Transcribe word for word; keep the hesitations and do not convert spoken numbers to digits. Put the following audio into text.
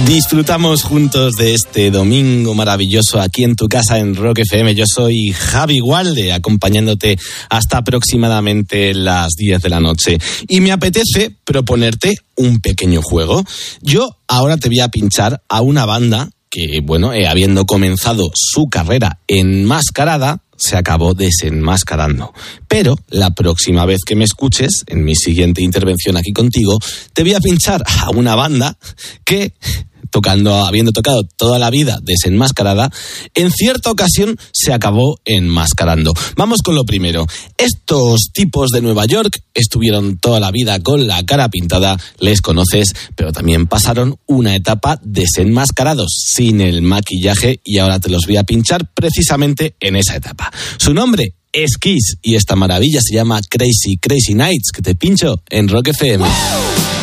Disfrutamos juntos de este domingo maravilloso aquí en tu casa en Rock F M. Yo soy Javi Gualde, acompañándote hasta aproximadamente las diez de la noche. Y me apetece proponerte un pequeño juego. Yo ahora te voy a pinchar a una banda que, bueno, eh, habiendo comenzado su carrera enmascarada, se acabó desenmascarando. Pero la próxima vez que me escuches, en mi siguiente intervención aquí contigo, te voy a pinchar a una banda que, tocando, habiendo tocado toda la vida desenmascarada, en cierta ocasión se acabó enmascarando. Vamos con lo primero. Estos tipos de Nueva York estuvieron toda la vida con la cara pintada, les conoces, pero también pasaron una etapa desenmascarados, sin el maquillaje, y ahora te los voy a pinchar precisamente en esa etapa. Su nombre es Kiss y esta maravilla se llama Crazy Crazy Nights, que te pincho en Rock F M.